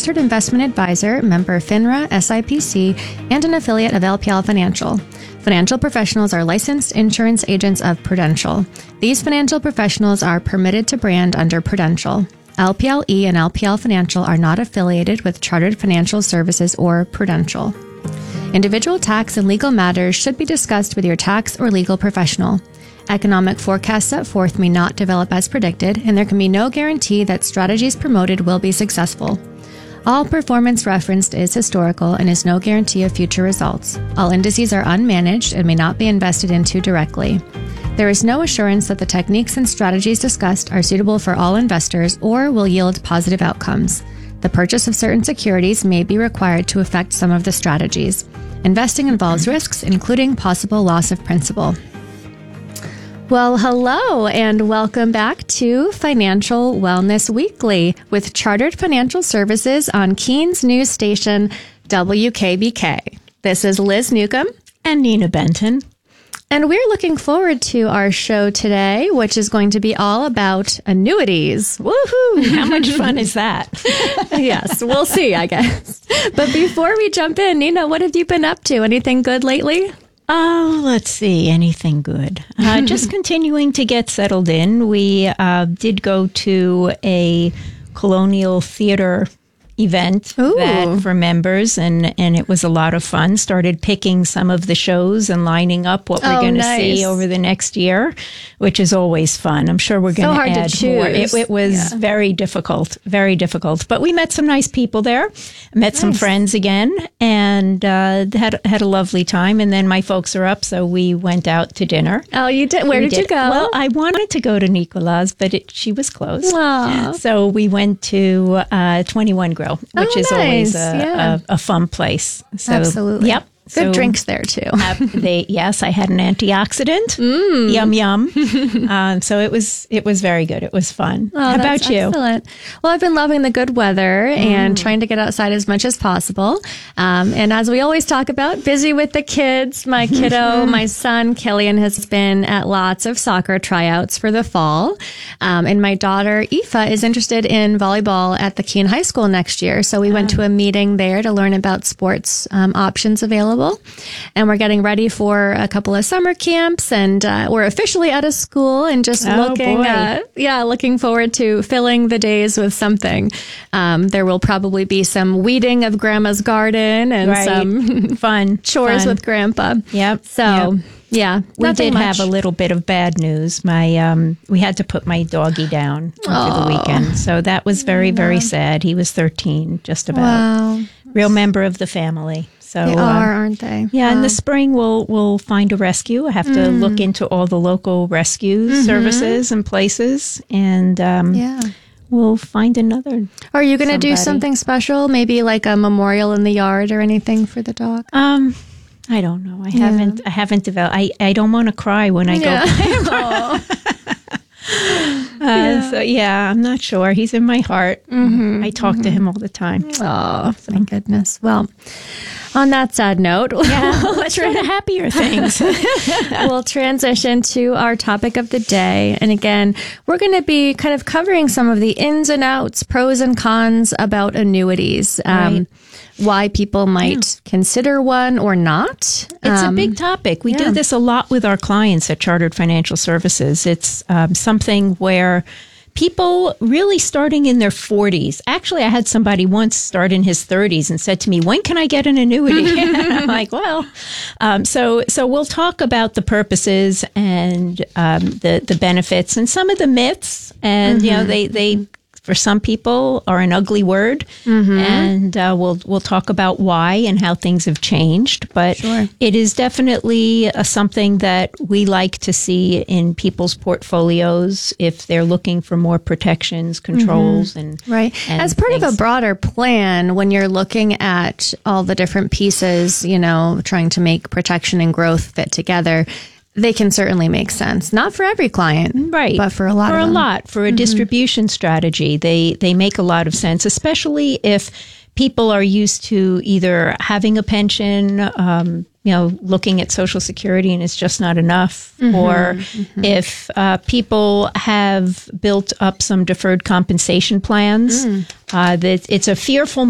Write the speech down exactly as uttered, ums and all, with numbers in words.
registered investment advisor, member FINRA, S I P C, and an affiliate of L P L Financial. Financial professionals are licensed insurance agents of Prudential. These financial professionals are permitted to brand under Prudential. L P L E and L P L Financial are not affiliated with Chartered Financial Services or Prudential. Individual tax and legal matters should be discussed with your tax or legal professional. Economic forecasts set forth may not develop as predicted, and there can be no guarantee that strategies promoted will be successful. All performance referenced is historical and is no guarantee of future results. All indices are unmanaged and may not be invested into directly. There is no assurance that the techniques and strategies discussed are suitable for all investors or will yield positive outcomes. The purchase of certain securities may be required to affect some of the strategies. Investing involves risks, including possible loss of principal. Well, hello, and welcome back to Financial Wellness Weekly with Chartered Financial Services on Keens News Station W K B K. This is Liz Newcomb and Nina Benton. And we're looking forward to our show today, which is going to be all about annuities. Woohoo! How much fun is that? Yes, we'll see, I guess. But before we jump in, Nina, what have you been up to? Anything good lately? Oh, let's see. Anything good? Uh, just continuing to get settled in. We uh, did go to a Colonial Theater event that for members, and, and it was a lot of fun. Started picking some of the shows and lining up what we're oh, going to nice. see over the next year, which is always fun. I'm sure we're going so to add to more. It, it was yeah. very difficult, very difficult. But we met some nice people there, met nice. some friends again, and uh, had had a lovely time. And then my folks are up, so we went out to dinner. Oh, you did? Where we did, did you go? Well, I wanted to go to Nicola's, but it, she was closed. Aww. So we went to uh, twenty-one Grill, which oh, is nice. always a, yeah. a, a fun place. So, Absolutely. Yep. Good so, drinks there, too. uh, they, yes, I had an antioxidant. Mm. Yum, yum. um, so it was it was very good. It was fun. Oh, How about you? Excellent. Well, I've been loving the good weather mm. and trying to get outside as much as possible. Um, and as we always talk about, busy with the kids. My kiddo, my son, Killian, has been at lots of soccer tryouts for the fall. Um, and my daughter, Aoife, is interested in volleyball at the Keene High School next year. So we oh. went to a meeting there to learn about sports um, options available. And we're getting ready for a couple of summer camps, and uh, we're officially out of school and just oh, looking, uh, yeah, looking forward to filling the days with something. Um, there will probably be some weeding of Grandma's garden and right. some fun chores fun. with Grandpa. Yep. So. Yep. Yeah, we did much. have a little bit of bad news. My um, we had to put my doggie down over Aww. the weekend, so that was very, very sad. He was thirteen, just about. Wow. Real member of the family. So they are, um, aren't they? Yeah, wow. in the spring we'll we'll find a rescue. I have to mm. look into all the local rescue mm-hmm. services and places, and um, yeah. we'll find another. Are you going to do somebody. something special? Maybe like a memorial in the yard or anything for the dog? Um. I don't know. I yeah. haven't. I haven't developed. I, I don't want to cry when I yeah. go. uh, yeah. So yeah, I'm not sure. He's in my heart. Mm-hmm. I talk mm-hmm. to him all the time. Oh, so. My goodness. Well, on that sad note, yeah, let's try to happier things. We'll transition to our topic of the day. And again, we're going to be kind of covering some of the ins and outs, pros and cons about annuities. Um, right. Why people might yeah. consider one or not. It's um, a big topic. We yeah. do this a lot with our clients at Chartered Financial Services. It's um, something where people really starting in their forties. Actually, I had somebody once start in his thirties and said to me, when can I get an annuity? I'm like, well, um, so so we'll talk about the purposes and um, the, the benefits and some of the myths. And, mm-hmm. you know, they, they for some people are an ugly word, mm-hmm. and uh, we'll we'll talk about why and how things have changed. But sure. it is definitely uh, something that we like to see in people's portfolios if they're looking for more protections, controls, mm-hmm. and right. And as part things. of a broader plan, when you're looking at all the different pieces, you know, trying to make protection and growth fit together. They can certainly make sense. Not for every client, right? But for a lot for of them. For a lot, for a mm-hmm. distribution strategy, they they make a lot of sense, especially if people are used to either having a pension, um, you know, looking at Social Security and it's just not enough, mm-hmm. or mm-hmm. if uh, people have built up some deferred compensation plans, mm. uh, that it's a fearful